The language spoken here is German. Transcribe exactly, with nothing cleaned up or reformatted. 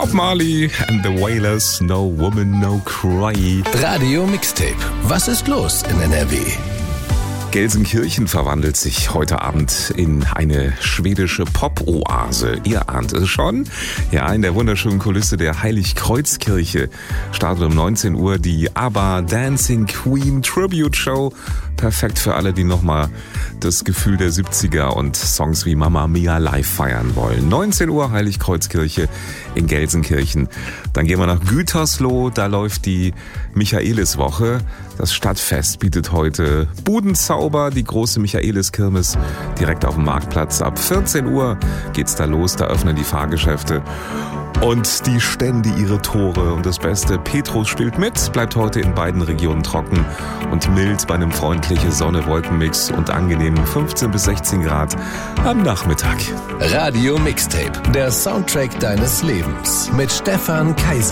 Bob Marley and the Wailers, No Woman, No Cry. Radio Mixtape. Was ist los in N R W? Gelsenkirchen verwandelt sich heute Abend in eine schwedische Pop-Oase. Ihr ahnt es schon. Ja, in der wunderschönen Kulisse der Heiligkreuzkirche startet um neunzehn Uhr die ABBA Dancing Queen Tribute Show. Perfekt für alle, die nochmal das Gefühl der siebziger und Songs wie Mamma Mia live feiern wollen. neunzehn Uhr Heiligkreuzkirche in Gelsenkirchen. Dann gehen wir nach Gütersloh, da läuft die Michaeliswoche. Das Stadtfest bietet heute Budenzauber, die große Michaeliskirmes direkt auf dem Marktplatz. Ab vierzehn Uhr geht's da los, da öffnen die Fahrgeschäfte und die Stände ihre Tore. Und das Beste, Petrus spielt mit, bleibt heute in beiden Regionen trocken und mild bei einem freundlichen Sonne-Wolken-Mix und angenehmen fünfzehn bis sechzehn Grad am Nachmittag. Radio Mixtape, der Soundtrack deines Lebens mit Stefan Kaiser.